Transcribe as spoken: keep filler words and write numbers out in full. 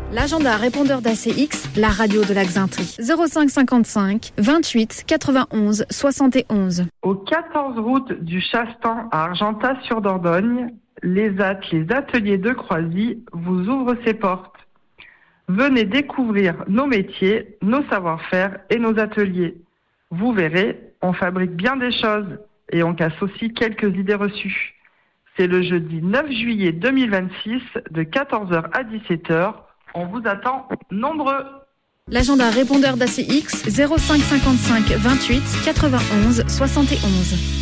L'agenda répondeur d'A C X, la radio de la Xaintrie. zéro cinq cinquante-cinq vingt-huit quatre-vingt-onze soixante et onze. Au quatorze route du Chastan à Argentat-sur-Dordogne, les A T, les ateliers de Croisy, vous ouvrent ses portes. Venez découvrir nos métiers, nos savoir-faire et nos ateliers. Vous verrez, on fabrique bien des choses et on casse aussi quelques idées reçues. C'est le jeudi neuf juillet deux mille vingt-six de quatorze heures à dix-sept heures. On vous attend nombreux. L'agenda répondeur d'A C X, zéro cinq cinquante-cinq vingt-huit quatre-vingt-onze soixante et onze.